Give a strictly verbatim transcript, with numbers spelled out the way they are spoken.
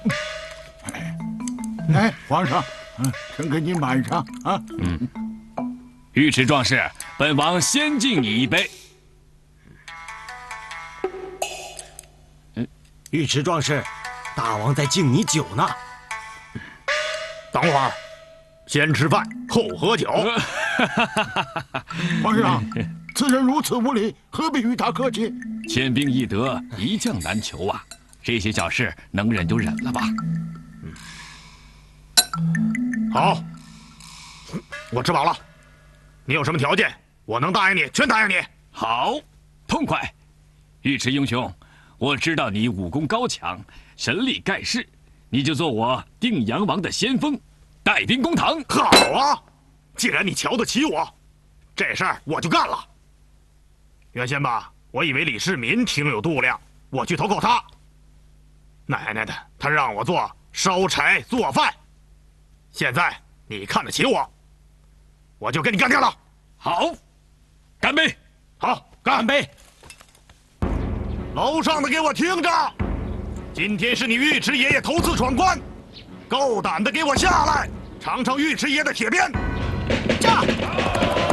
来，皇上，嗯，臣给您满上啊。 嗯，尉迟壮士，本王先敬你一杯。 嗯，尉迟壮士，大王在敬你酒呢。 等会儿，先吃饭后喝酒。 皇上，此人如此无礼，何必与他客气？ 千兵易得，一将难求啊！这些小事能忍就忍了吧。 好，我吃饱了。你有什么条件，我能答应你，全答应你。 好，痛快！尉迟英雄，我知道你武功高强，神力盖世，你就做我定阳王的先锋，带兵攻唐。 好啊！既然你瞧得起我，这事儿我就干了。原先吧，我以为李世民挺有度量，我去投靠他。奶奶的，他让我做烧柴做饭。现在你看得起我，我就跟你干掉了。 好，干杯！ 好，干杯！楼上的给我听着，今天是你尉迟爷爷头次闯关，够胆的给我下来，尝尝尉迟爷的铁鞭！驾！